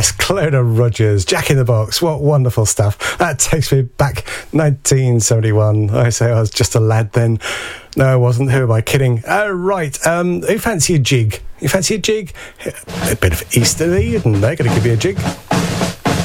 yes, Clona Rogers, Jack in the Box, what wonderful stuff. That takes me back 1971. I say I was just a lad then. No, I wasn't. Who am I kidding? Right, who fancy a jig? You fancy a jig? A bit of Easter Eden, they're going to give you a jig.